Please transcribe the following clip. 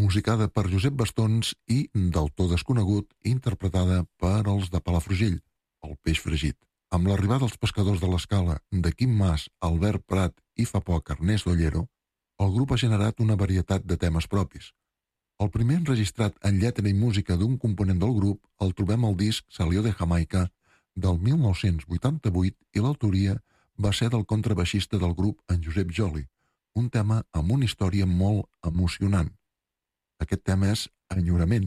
musicada per Josep Bastons i d'autor desconegut, interpretada per els de Palafrugell, el Peix Fregit. Amb l'arribada dels pescadors de l'Escala, de Quim Mas, Albert Prat i fa poc Ernest Ollero, el grup ha generat una varietat de temes propis. El primer enregistrat en lletra i música d'un component del grup el trobem al disc Salió de Jamaica del 1988 i l'autoria va ser del contrabaixista del grup, en Josep Joli, un tema amb una història molt emocionant. Aquest tema és Enyorament,